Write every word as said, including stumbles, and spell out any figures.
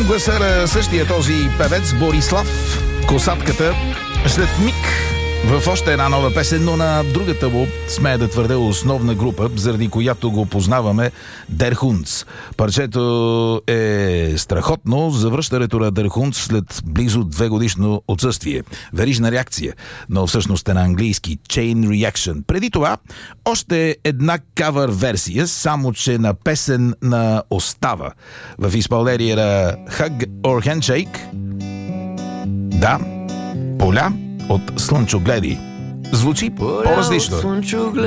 гласа на същия този певец Борислав Косатката. След миг в още една нова песен, но на другата му, смея да твърдя, основна група, заради която го познаваме, Der Hunds. Парчето е страхотно. Завръщането на Der Hunds след близо две годишно отсъствие. Верижна реакция, но всъщност е на английски Chain Reaction. Преди това, още една кавър версия, само че на песен на Остава. В изпълнение на Hug or Handshake. Да, Поля от Слънчогледи. Звучи по-различно.